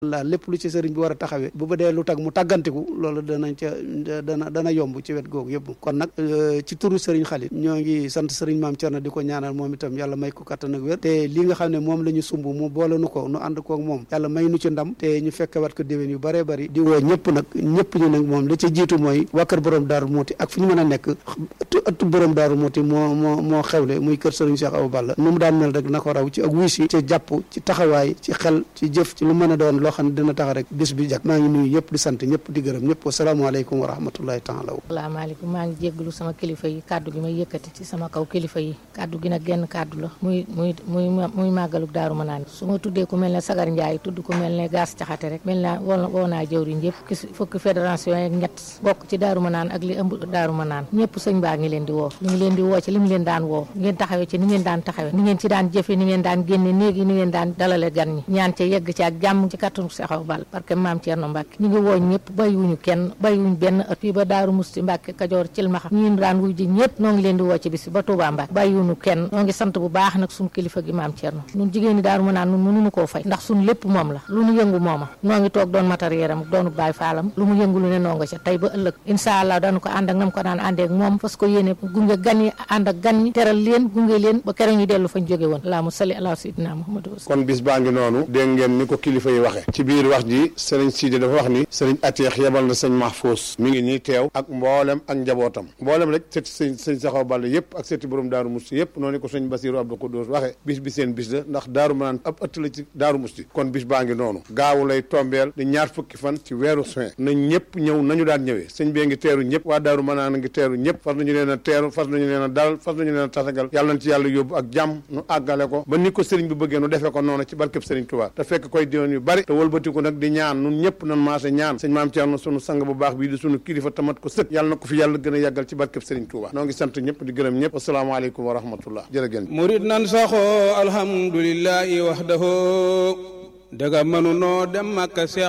la lépp lu ci sëriñ bi war a taxawee bu ba dee lu tag mu tàggantiku loolu danañ ca dana yomb ci wet googu yëpp kon nag ci turu sëriñ Xalit ñoo ngi sant sëriñ Maam Cerno di ko ñaanal moom itam yàlla may ko kattan ak wér te li nga xam ne moom la ñu sumb mu boole nu ko nu ànd koog moom yàlla may nu ci ndam te ñu fekkewat ko déwén yu bëree bëri di woo ñëpp nag ñëpp ñu nag moom la ca jiitu mooy waa kër borom Daaru Muuti ak fu ñu mën a nekk ëttu borom Daaru Muuti moo xewle muy kër sëriñ Cheikh Awa Balla nu mu daan mel rek na ko raw ci ak wuy si ci jàpp ci taxawaay ci xel ci jëf ci lu mën a doon loo xam ne dina tax rek bis bi jag maa ngi nuyu yëpp di sant ñëpp di gërëm ñëpp wasalaamaaleykum wa rahmatullahi taala asalaamaaleykum maa ngi jégglu sama kilifa yi kàddu gi may yëkkati ci sama kaw kilifa yi kàddu gi nag genn kàddu la muy màggaluk Daaru Manaan su ma tuddee ku mel ne Sagar Njaay tudd ku mel ne Gaas Caxate rek mel naa woo naa jëwriñ yëpp fukki fédération ak ñett bokk ci Daaru Manaan ak li ëmb Daaru Manaan ñëpp sëñ baa ngi leen di woo ñu ngi leen di woo ci li mu leen daan woo ngeen taxawee ci ni ngeen daan taxawee ni ngeen ci daan jëfe ni ngeen daan génne néegi ni ngeen daan dalale gan ñi ñaan ca yegg ci ak jàmm ci kattanu Cheikh Awa Balla parce que Maam Cerno Mbàkke ñu ngi woo ñëpp bàyyiwuñu kenn bàyyiwuñu benn ëtt fii ba Daaru Musti Mbàkke Kajoor Cilmaxa ñu daan wuy ji ñëpp noo ngi leen di woo ci bis ba Touba Mbàkke bàyyiwuñu kenn noo ngi sant bu baax nag suñu kilifa gi Maam Cerno ñun jigéen ñi Daaru Manaan ñun mënuñu koo fay ndax suñu lépp moom la lu ñu yëngu mooma noo ngi toog doon matériel am doonu baay faalam lu mu yëngu lu ne noo nga ca tey ba ëllëg incha allah dañu ko ànd ak nam ko daan àndee ak moom parce que yéene gunge gan yi ànd ak gan ñi teral leen gunge leen ba keroog ñu dellu fañ jóge woon allahumma salli ala sayyidina Muhammad kon bis baa ngi noonu dégg ngeen ni ko kilifa yi waxe ci biir wax ji sëriñ Sidi dafa wax ni sëriñ Ateex yebal na sëñ Mahfous mi ngi nii teew ak mboolem ak njabootam mboolem rek seeti sëñ Cheikh Awa Balla yëpp ak seeti borom Daaru Musti yëpp noonu ko sëñ Basiru Abdou Koudous waxe bis bi seen bis la ndax Daaru Manaan ab ëtt la ci Daaru Musti kon bis baa ngi noonu gaawu lay tombeel di ñaar fukki fan ci weeru juin na ñëpp ñëw nañu daan ñëwee sëñ bee ngi teeru ñëpp waa Daaru Manaan a ngi teeru ñëpp fas nañu leen a teeru fas nañu leen a dalal fas nañu leen a tasagal yàlla nañ ci yàlla yóbbu ak jàmm nu àggale ko ba ni ko sëriñ bi bëggee nu defee ko noonu ci barkeb sëriñ Tuubaa te fekk koy diwoon yu bari te wëlbatiku nag di ñaan nun ñëpp nan maase ñaan sëñ Maam Cerno sunu sang bu baax bii di sunu kilifa tamat ko sëkk yàlla na ko fi yàlla gën a yàggal ci barkeb sëriñ Tuubaa noo ngi sant ñëpp di gërëm ñëpp asalaamaaleykum wa rahmatullah jërëgéen murid nan saxoo alhamdulillahi wahdahu daga mënu noo dem Makka Seex